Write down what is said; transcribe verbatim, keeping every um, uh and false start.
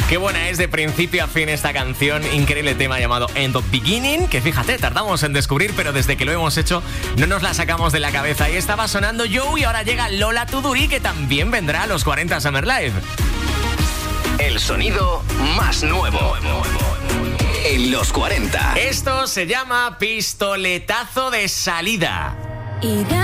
Qué buena es de principio a fin esta canción, increíble tema llamado End of Beginning, que fíjate, tardamos en descubrir, pero desde que lo hemos hecho no nos la sacamos de la cabeza. Y estaba sonando Joe y ahora llega Lola Tuduri, que también vendrá a los cuarenta Summer Live. El sonido más nuevo en los cuarenta. Esto se llama pistoletazo de salida. Y